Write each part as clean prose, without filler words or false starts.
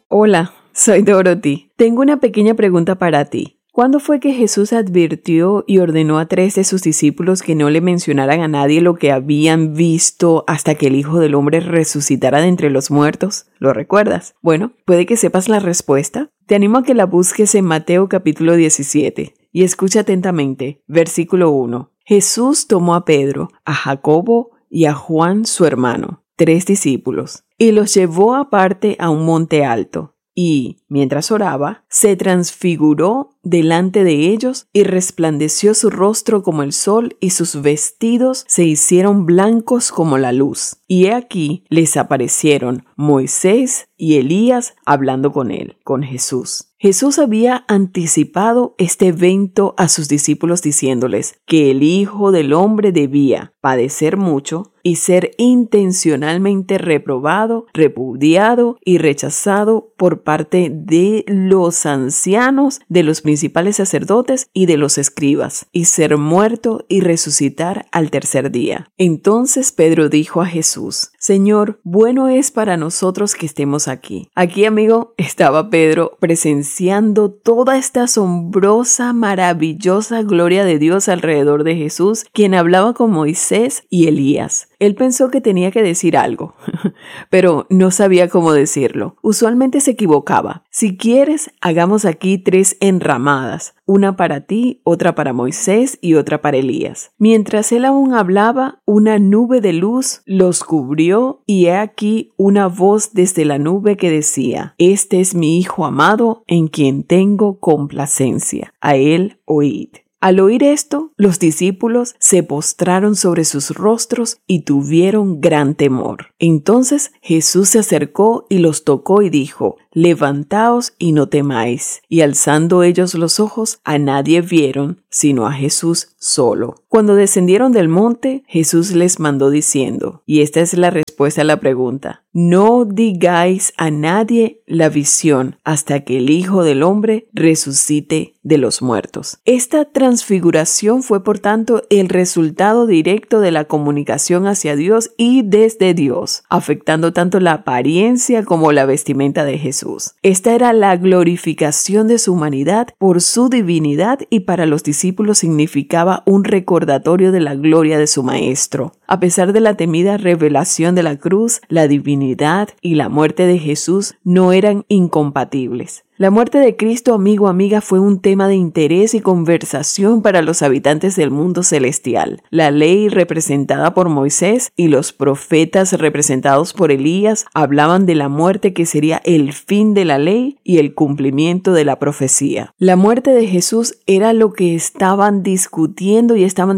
Hola, soy Dorothy. Tengo una pequeña pregunta para ti. ¿Cuándo fue que Jesús advirtió y ordenó a 3 de sus discípulos que no le mencionaran a nadie lo que habían visto hasta que el Hijo del Hombre resucitara de entre los muertos? ¿Lo recuerdas? Bueno, puede que sepas la respuesta. Te animo a que la busques en Mateo capítulo 17 y escucha atentamente. Versículo 1. Jesús tomó a Pedro, a Jacobo y a Juan su hermano, 3 discípulos, y los llevó aparte a un monte alto. Y, mientras oraba, se transfiguró delante de ellos y resplandeció su rostro como el sol y sus vestidos se hicieron blancos como la luz. Y he aquí les aparecieron Moisés y Elías hablando con él, con Jesús. Jesús había anticipado este evento a sus discípulos diciéndoles que el Hijo del Hombre debía padecer mucho y ser intencionalmente reprobado, repudiado y rechazado por parte de los ancianos, de los principales sacerdotes y de los escribas, y ser muerto y resucitar al tercer día. Entonces Pedro dijo a Jesús: Señor, bueno es para nosotros que estemos aquí. Aquí, amigo, estaba Pedro presenciando toda esta asombrosa, maravillosa gloria de Dios alrededor de Jesús, quien hablaba con Moisés y Elías. Él pensó que tenía que decir algo, pero no sabía cómo decirlo. Usualmente se equivocaba. Si quieres, hagamos aquí 3 enramadas, una para ti, otra para Moisés y otra para Elías. Mientras él aún hablaba, una nube de luz los cubrió y he aquí una voz desde la nube que decía: Este es mi Hijo amado, en quien tengo complacencia. A él oíd. Al oír esto, los discípulos se postraron sobre sus rostros y tuvieron gran temor. Entonces Jesús se acercó y los tocó y dijo: Levantaos y no temáis. Y alzando ellos los ojos, a nadie vieron, sino a Jesús solo. Cuando descendieron del monte, Jesús les mandó diciendo, y esta es la respuesta a la pregunta: no digáis a nadie la visión hasta que el Hijo del Hombre resucite de los muertos. Esta transfiguración fue, por tanto, el resultado directo de la comunicación hacia Dios y desde Dios, afectando tanto la apariencia como la vestimenta de Jesús. Esta era la glorificación de su humanidad por su divinidad y para los discípulos significaba un recordatorio de la gloria de su Maestro. A pesar de la temida revelación de la cruz, la divinidad y la muerte de Jesús no eran incompatibles. La muerte de Cristo, amigo, amiga, fue un tema de interés y conversación para los habitantes del mundo celestial. La ley representada por Moisés y los profetas representados por Elías hablaban de la muerte que sería el fin de la ley y el cumplimiento de la profecía. La muerte de Jesús era lo que estaban discutiendo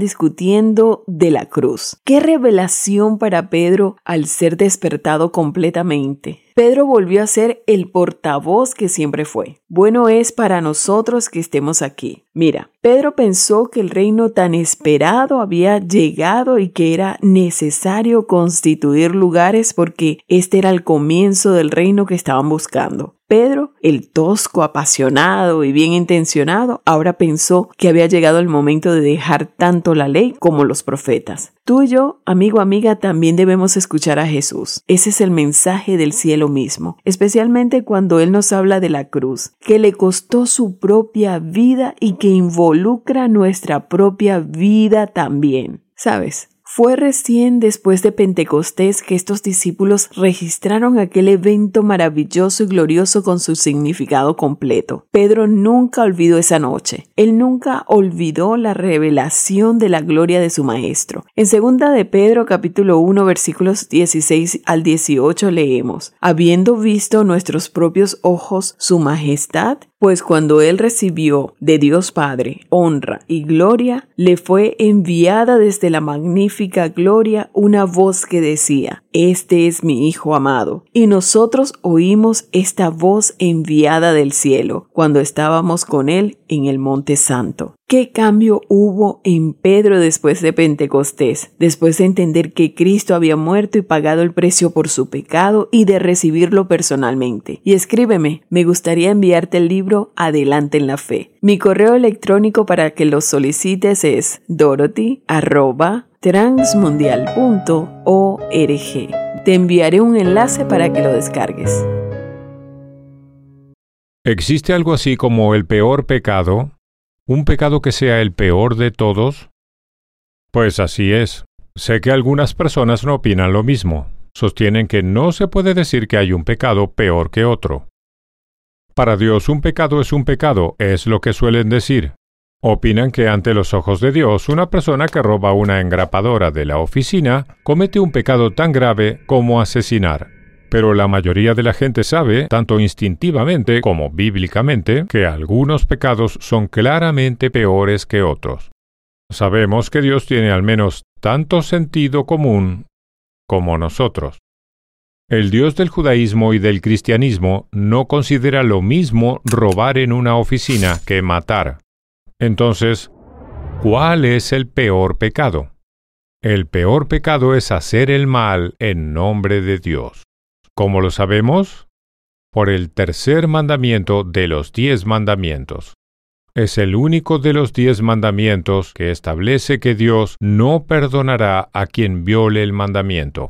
de la cruz. ¡Qué revelación para Pedro al ser despertado completamente! Pedro volvió a ser el portavoz que siempre fue. Bueno es para nosotros que estemos aquí. Mira, Pedro pensó que el reino tan esperado había llegado y que era necesario constituir lugares porque este era el comienzo del reino que estaban buscando. Pedro, el tosco, apasionado y bien intencionado, ahora pensó que había llegado el momento de dejar tanto la ley como los profetas. Tú y yo, amigo, amiga, también debemos escuchar a Jesús. Ese es el mensaje del cielo mismo, especialmente cuando Él nos habla de la cruz, que le costó su propia vida y que involucra nuestra propia vida también. ¿Sabes? Fue recién después de Pentecostés que estos discípulos registraron aquel evento maravilloso y glorioso con su significado completo. Pedro nunca olvidó esa noche. Él nunca olvidó la revelación de la gloria de su Maestro. En 2 de Pedro capítulo 1 versículos 16 al 18 leemos: habiendo visto nuestros propios ojos su majestad, pues cuando él recibió de Dios Padre honra y gloria, le fue enviada desde la magnífica gloria una voz que decía: Este es mi Hijo amado. Y nosotros oímos esta voz enviada del cielo cuando estábamos con él en el Monte Santo. ¿Qué cambio hubo en Pedro después de Pentecostés? Después de entender que Cristo había muerto y pagado el precio por su pecado y de recibirlo personalmente. Y escríbeme, me gustaría enviarte el libro Adelante en la Fe. Mi correo electrónico para que lo solicites es dorothy@transmundial.org. Te enviaré un enlace para que lo descargues. ¿Existe algo así como el peor pecado? ¿Un pecado que sea el peor de todos? Pues así es. Sé que algunas personas no opinan lo mismo. Sostienen que no se puede decir que hay un pecado peor que otro. Para Dios un pecado es un pecado, es lo que suelen decir. Opinan que ante los ojos de Dios, una persona que roba una engrapadora de la oficina comete un pecado tan grave como asesinar. Pero la mayoría de la gente sabe, tanto instintivamente como bíblicamente, que algunos pecados son claramente peores que otros. Sabemos que Dios tiene al menos tanto sentido común como nosotros. El Dios del judaísmo y del cristianismo no considera lo mismo robar en una oficina que matar. Entonces, ¿cuál es el peor pecado? El peor pecado es hacer el mal en nombre de Dios. ¿Cómo lo sabemos? Por el tercer mandamiento de los 10 mandamientos. Es el único de los 10 mandamientos que establece que Dios no perdonará a quien viole el mandamiento.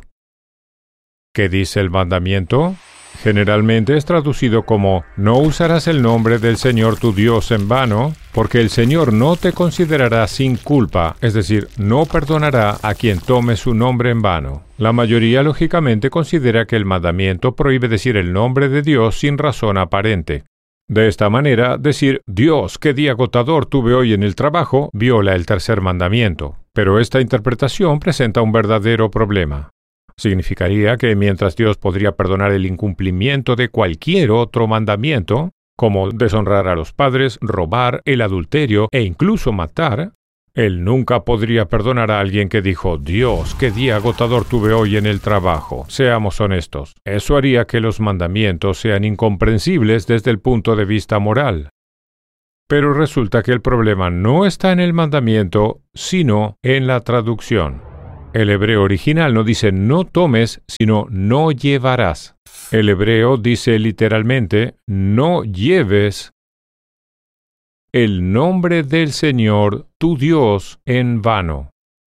¿Qué dice el mandamiento? Generalmente es traducido como «No usarás el nombre del Señor tu Dios en vano, porque el Señor no te considerará sin culpa», es decir, no perdonará a quien tome su nombre en vano. La mayoría lógicamente considera que el mandamiento prohíbe decir el nombre de Dios sin razón aparente. De esta manera, decir «Dios, qué día agotador tuve hoy en el trabajo» viola el tercer mandamiento. Pero esta interpretación presenta un verdadero problema. Significaría que mientras Dios podría perdonar el incumplimiento de cualquier otro mandamiento, como deshonrar a los padres, robar, el adulterio e incluso matar, Él nunca podría perdonar a alguien que dijo, «Dios, qué día agotador tuve hoy en el trabajo». Seamos honestos, eso haría que los mandamientos sean incomprensibles desde el punto de vista moral. Pero resulta que el problema no está en el mandamiento, sino en la traducción. El hebreo original no dice «no tomes», sino «no llevarás». El hebreo dice literalmente «no lleves el nombre del Señor, tu Dios, en vano».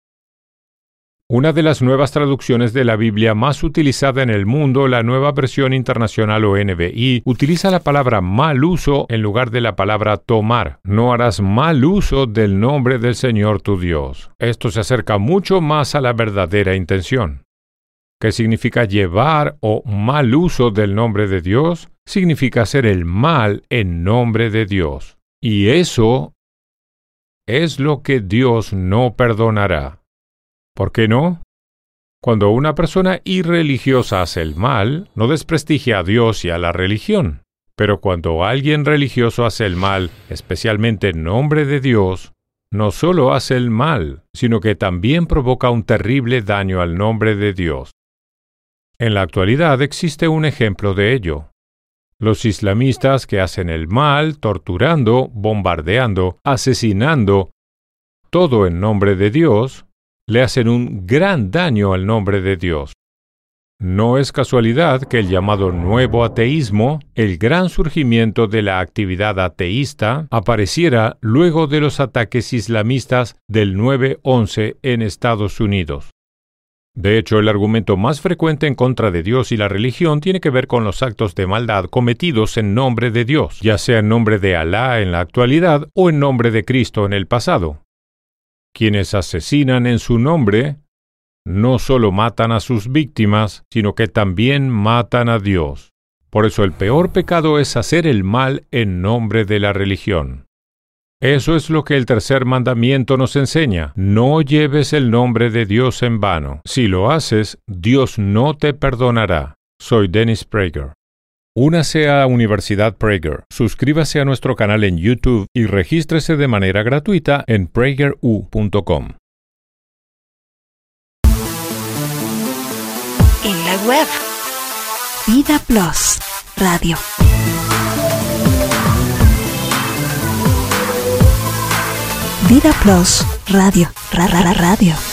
Una de las nuevas traducciones de la Biblia más utilizada en el mundo, la Nueva Versión Internacional o NVI, utiliza la palabra mal uso en lugar de la palabra tomar. No harás mal uso del nombre del Señor tu Dios. Esto se acerca mucho más a la verdadera intención. ¿Qué significa llevar o mal uso del nombre de Dios? Significa hacer el mal en nombre de Dios. Y eso es lo que Dios no perdonará. ¿Por qué no? Cuando una persona irreligiosa hace el mal, no desprestigia a Dios y a la religión. Pero cuando alguien religioso hace el mal, especialmente en nombre de Dios, no solo hace el mal, sino que también provoca un terrible daño al nombre de Dios. En la actualidad existe un ejemplo de ello. Los islamistas que hacen el mal, torturando, bombardeando, asesinando, todo en nombre de Dios, le hacen un gran daño al nombre de Dios. No es casualidad que el llamado nuevo ateísmo, el gran surgimiento de la actividad ateísta, apareciera luego de los ataques islamistas del 9/11 en Estados Unidos. De hecho, el argumento más frecuente en contra de Dios y la religión tiene que ver con los actos de maldad cometidos en nombre de Dios, ya sea en nombre de Alá en la actualidad o en nombre de Cristo en el pasado. Quienes asesinan en su nombre no solo matan a sus víctimas, sino que también matan a Dios. Por eso el peor pecado es hacer el mal en nombre de la religión. Eso es lo que el tercer mandamiento nos enseña. No lleves el nombre de Dios en vano. Si lo haces, Dios no te perdonará. Soy Dennis Prager. Únase a Universidad Prager, suscríbase a nuestro canal en YouTube y regístrese de manera gratuita en prageru.com. En la web Vida Plus Radio. Vida Plus Radio. Radio.